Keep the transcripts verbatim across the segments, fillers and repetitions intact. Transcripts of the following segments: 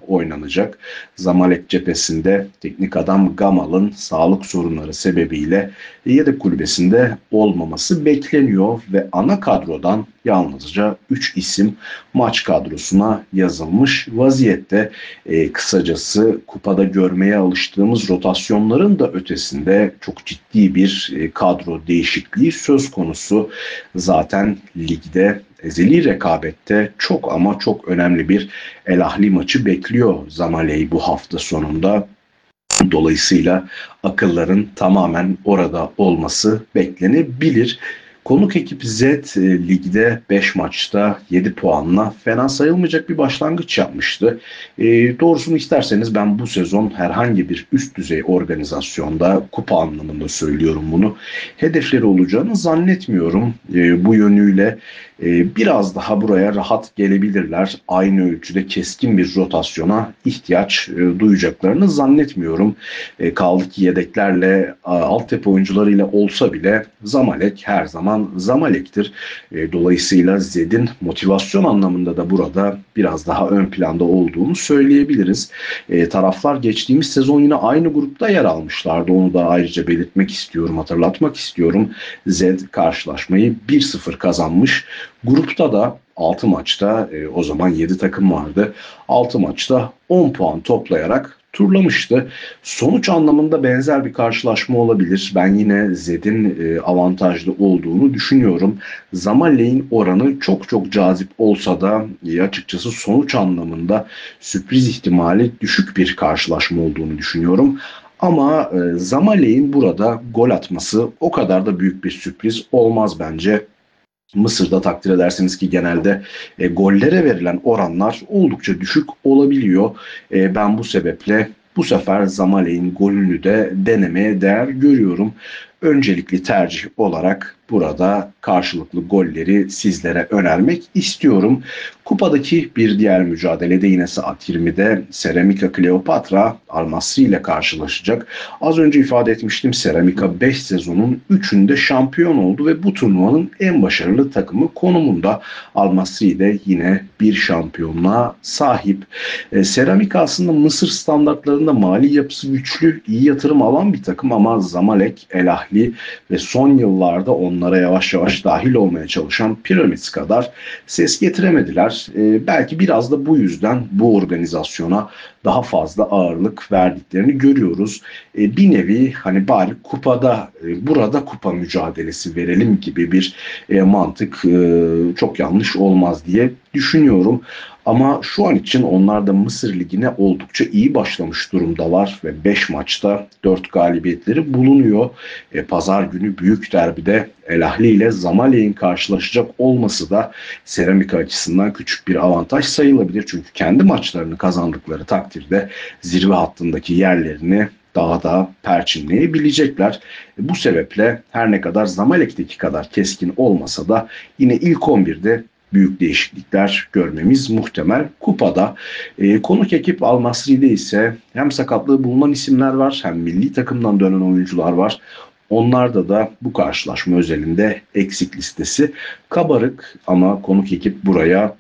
oynanacak. Zamalek cephesinde teknik adam Gamal'ın sağlık sorunları sebebiyle yedek kulübesinde olmaması bekleniyor ve ana kadrodan yalnızca üç isim maç kadrosuna yazılmış vaziyette. E, kısacası kupada görmeye alıştığımız rotasyonların da ötesinde çok ciddi bir e, kadro değişikliği söz konusu. Zaten ligde ezeli rekabette çok ama çok önemli bir El Ahly maçı bekliyor Zamalek'i bu hafta sonunda. Dolayısıyla akılların tamamen orada olması beklenebilir. Konuk ekip Z e, ligde beş maçta yedi puanla fena sayılmayacak bir başlangıç yapmıştı. E, doğrusunu isterseniz ben bu sezon herhangi bir üst düzey organizasyonda kupa anlamında söylüyorum bunu. Hedefleri olacağını zannetmiyorum. E, bu yönüyle e, biraz daha buraya rahat gelebilirler. Aynı ölçüde keskin bir rotasyona ihtiyaç e, duyacaklarını zannetmiyorum. E, kaldı ki yedeklerle a, altyapı oyuncularıyla olsa bile Zamalek her zaman Zamalek'tir. E, dolayısıyla Zed'in motivasyon anlamında da burada biraz daha ön planda olduğunu söyleyebiliriz. E, taraflar geçtiğimiz sezon yine aynı grupta yer almışlardı. Onu da ayrıca belirtmek istiyorum, hatırlatmak istiyorum. Zed karşılaşmayı bir sıfır kazanmış. Grupta da altı maçta e, o zaman yedi takım vardı. altı maçta on puan toplayarak turlamıştı. Sonuç anlamında benzer bir karşılaşma olabilir. Ben yine Zed'in e, avantajlı olduğunu düşünüyorum. Zamalek'in oranı çok çok cazip olsa da e, açıkçası sonuç anlamında sürpriz ihtimali düşük bir karşılaşma olduğunu düşünüyorum. Ama e, Zamalek'in burada gol atması o kadar da büyük bir sürpriz olmaz bence. Mısır'da takdir edersiniz ki genelde e, gollere verilen oranlar oldukça düşük olabiliyor. E, ben bu sebeple bu sefer Zamalek'in golünü de denemeye değer görüyorum. Öncelikli tercih olarak burada karşılıklı golleri sizlere önermek istiyorum. Kupadaki bir diğer mücadelede yine saat yirmide Seramika Kleopatra Al Masry ile karşılaşacak. Az önce ifade etmiştim, Seramika beş sezonun üçünde şampiyon oldu ve bu turnuvanın en başarılı takımı konumunda. Al Masry de yine bir şampiyonluğa sahip. E, Seramika aslında Mısır standartlarında mali yapısı güçlü, iyi yatırım alan bir takım ama Zamalek, El Ahly ve son yıllarda onlara yavaş yavaş dahil olmaya çalışan Pyramids kadar ses getiremediler. E, belki biraz da bu yüzden bu organizasyona daha fazla ağırlık verdiklerini görüyoruz. E, bir nevi hani bari kupada, e, burada kupa mücadelesi verelim gibi bir e, mantık e, çok yanlış olmaz diye düşünüyorum. Ama şu an için onlar da Mısır Ligi'ne oldukça iyi başlamış durumdalar ve beş maçta dört galibiyetleri bulunuyor. E, Pazar günü büyük derbide El Ahly ile Zamalek'in karşılaşacak olması da Seramika açısından küçük bir avantaj sayılabilir. Çünkü kendi maçlarını kazandıkları takdirde zirve hattındaki yerlerini daha da perçinleyebilecekler. E, bu sebeple her ne kadar Zamalek'teki kadar keskin olmasa da yine ilk on birde büyük değişiklikler görmemiz muhtemel. Kupada e, konuk ekip Al Masry'de ise hem sakatlığı bulunan isimler var hem milli takımdan dönen oyuncular var. Onlarda da bu karşılaşma özelinde eksik listesi kabarık ama konuk ekip buraya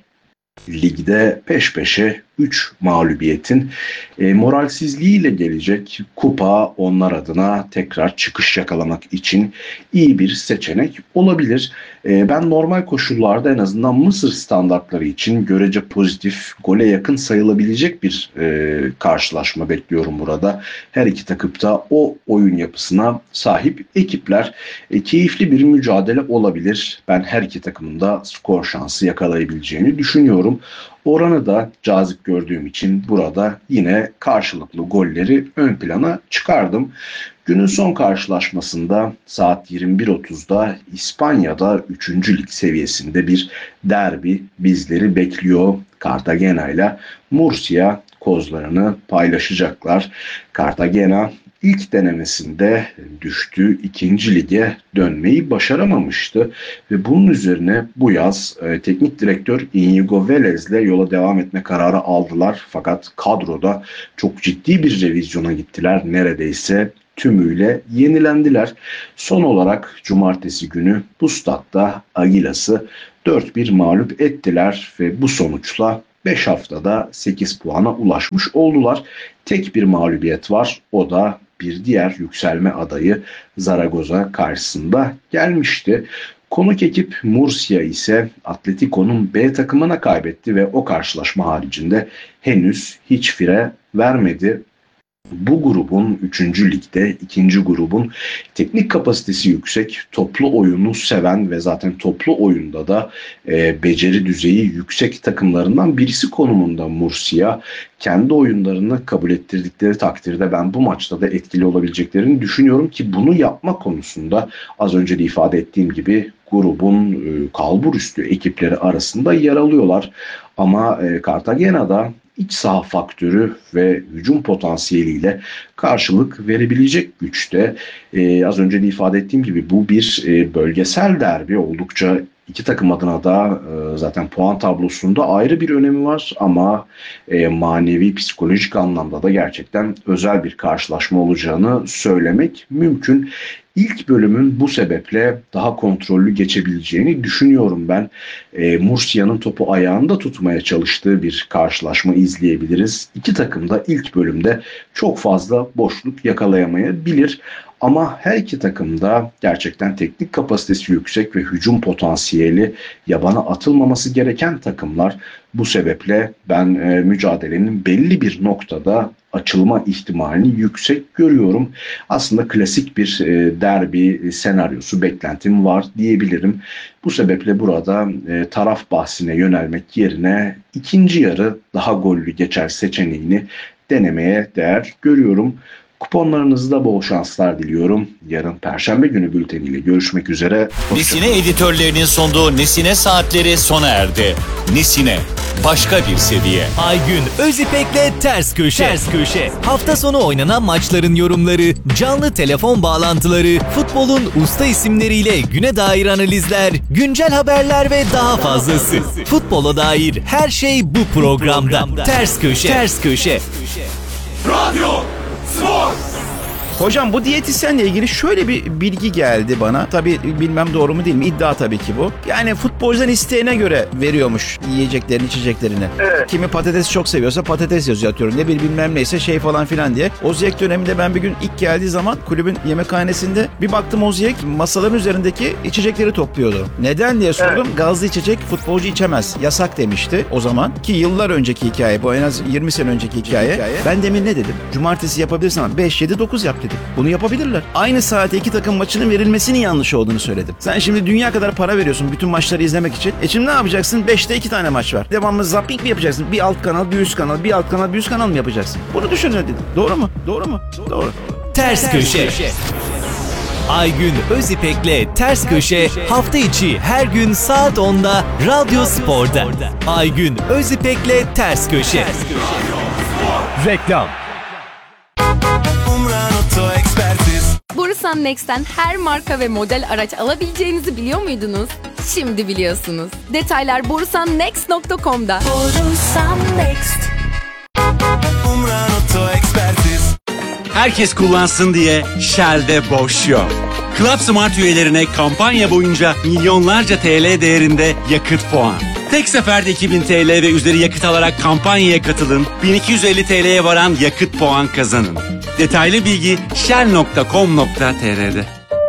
ligde peş peşe üç mağlubiyetin e, moralsizliğiyle gelecek. Kupa onlar adına tekrar çıkış yakalamak için iyi bir seçenek olabilir. E, ben normal koşullarda en azından Mısır standartları için görece pozitif, gole yakın sayılabilecek bir e, karşılaşma bekliyorum burada. Her iki takım da o oyun yapısına sahip ekipler. E, keyifli bir mücadele olabilir. Ben her iki takımın da skor şansı yakalayabileceğini düşünüyorum. Oranı da cazip gördüğüm için burada yine karşılıklı golleri ön plana çıkardım. Günün son karşılaşmasında saat yirmi bir otuzda İspanya'da üçüncü lig seviyesinde bir derbi bizleri bekliyor. Cartagena ile Murcia kozlarını paylaşacaklar. Cartagena ilk denemesinde düştü, ikinci lige dönmeyi başaramamıştı ve bunun üzerine bu yaz e, teknik direktör Inigo Velez'le yola devam etme kararı aldılar. Fakat kadroda çok ciddi bir revizyona gittiler. Neredeyse tümüyle yenilendiler. Son olarak cumartesi günü bu statta Aguilas'ı dört bir mağlup ettiler ve bu sonuçla beş haftada sekiz puana ulaşmış oldular. Tek bir mağlubiyet var. O da bir diğer yükselme adayı Zaragoza karşısında gelmişti. Konuk ekip Murcia ise Atletico'nun B takımına kaybetti ve o karşılaşma haricinde henüz hiç fire vermedi. Bu grubun üçüncü ligde, ikinci grubun teknik kapasitesi yüksek, toplu oyunu seven ve zaten toplu oyunda da e, beceri düzeyi yüksek takımlarından birisi konumunda Murcia. Kendi oyunlarını kabul ettirdikleri takdirde ben bu maçta da etkili olabileceklerini düşünüyorum ki bunu yapma konusunda az önce de ifade ettiğim gibi grubun e, kalburüstü ekipleri arasında yer alıyorlar. Ama e, Cartagena'da iç saha faktörü ve hücum potansiyeliyle karşılık verebilecek güçte. Ee, az önce de ifade ettiğim gibi bu bir e, bölgesel derbi. Oldukça iki takım adına da e, zaten puan tablosunda ayrı bir önemi var ama e, manevi, psikolojik anlamda da gerçekten özel bir karşılaşma olacağını söylemek mümkün. İlk bölümün bu sebeple daha kontrollü geçebileceğini düşünüyorum ben. E, Murcia'nın topu ayağında tutmaya çalıştığı bir karşılaşma izleyebiliriz. İki takım da ilk bölümde çok fazla boşluk yakalayamayabilir. Ama her iki takım da gerçekten teknik kapasitesi yüksek ve hücum potansiyeli yabana atılmaması gereken takımlar. Bu sebeple ben e, mücadelenin belli bir noktada açılma ihtimalini yüksek görüyorum. Aslında klasik bir e, derbi senaryosu beklentim var diyebilirim. Bu sebeple burada e, taraf bahsine yönelmek yerine ikinci yarı daha gollü geçer seçeneğini denemeye değer görüyorum. Kuponlarınızda bol şanslar diliyorum. Yarın Perşembe günü bülteniyle görüşmek üzere. Nesine editörlerinin sunduğu Nesine Saatleri sona erdi. Nesine, başka bir seviye. Aygün Özipek'le Ters Köşe. Ters Köşe. Hafta sonu oynanan maçların yorumları, canlı telefon bağlantıları, futbolun usta isimleriyle güne dair analizler, güncel haberler ve daha fazlası. Futbola dair her şey bu programda. Ters Köşe. Ters Köşe. Radyo Spor. Hocam bu diyetisyenle ilgili şöyle bir bilgi geldi bana. Tabii bilmem doğru mu değil mi? İddia tabii ki bu. Yani futbolcudan isteğine göre veriyormuş yiyeceklerini, içeceklerini. Evet. Kimi patates çok seviyorsa patates yazıyor atıyorum. Ne bir bilmem neyse şey falan filan diye. Oziyek döneminde ben bir gün ilk geldiği zaman kulübün yemekhanesinde bir baktım Oziyek masaların üzerindeki içecekleri topluyordu. Neden diye sordum. Evet. Gazlı içecek futbolcu içemez. Yasak demişti o zaman. Ki yıllar önceki hikaye bu, en az yirmi sene önceki hikaye. hikaye. Ben demin ne dedim? Cumartesi yapabilirsin ama beş yedi dokuz yap dedim. Bunu yapabilirler. Aynı saate iki takım maçının verilmesinin yanlış olduğunu söyledim. Sen şimdi dünya kadar para veriyorsun bütün maçları izlemek için. E şimdi ne yapacaksın? beşte iki tane maç var. Devamlı zapping mi yapacaksın? Bir alt kanal, bir üst kanal, bir alt kanal, bir üst kanal mı yapacaksın? Bunu düşünün dedim. Doğru mu? Doğru mu? Doğru. Ters Köşe. Aygün Özipek'le Ters Köşe hafta içi her gün saat onda Radyo Spor'da. Aygün Özipek'le Ters Köşe. Reklam. Borusan Next'ten her marka ve model araç alabileceğinizi biliyor muydunuz? Şimdi biliyorsunuz. Detaylar borusan next nokta com'da. Borusan Next. Herkes kullansın diye Shell'de boş yok. Club Smart üyelerine kampanya boyunca milyonlarca T L değerinde yakıt puan. Tek seferde iki bin T L ve üzeri yakıt alarak kampanyaya katılın, bin iki yüz elli T L'ye varan yakıt puan kazanın. Detaylı bilgi shell nokta com nokta t r'de.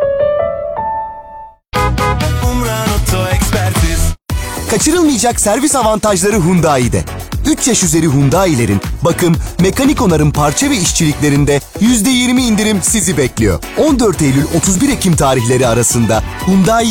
Kaçırılmayacak servis avantajları Hyundai'de. üç yaş üzeri Hyundai'lerin bakım, mekanik onarım parça ve işçiliklerinde yüzde yirmi indirim sizi bekliyor. on dört Eylül otuz bir Ekim tarihleri arasında Hyundai